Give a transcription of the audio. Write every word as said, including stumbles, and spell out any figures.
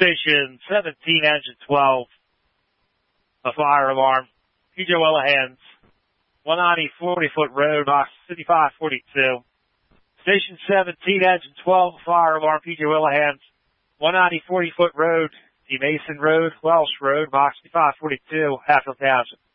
Station seventeen, engine twelve, a fire alarm. P J Willihan's one ninety forty foot road, box fifty-five forty-two. Station seventeen, engine twelve, fire alarm. P J Willihan's one ninety forty foot road, D Mason Road, Welsh Road, box fifty-five forty-two, Hatfield Township.